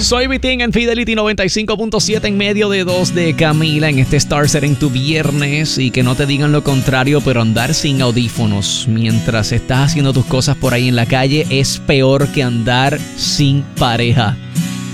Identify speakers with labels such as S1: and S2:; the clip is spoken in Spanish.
S1: Soy Vitín en Fidelity 95.7 en medio de 2 de Camila en este Starset en tu viernes, y que no te digan lo contrario, pero andar sin audífonos mientras estás haciendo tus cosas por ahí en la calle es peor que andar sin pareja.